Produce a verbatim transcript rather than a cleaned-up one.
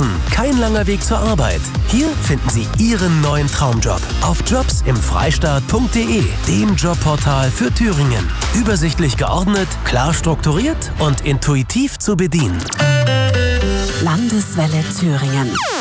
Nutzen, kein langer Weg zur Arbeit. Hier finden Sie Ihren neuen Traumjob auf jobs im freistaat punkt de, dem Jobportal für Thüringen. Übersichtlich geordnet, klar strukturiert und intuitiv zu bedienen. Landeswelle Thüringen.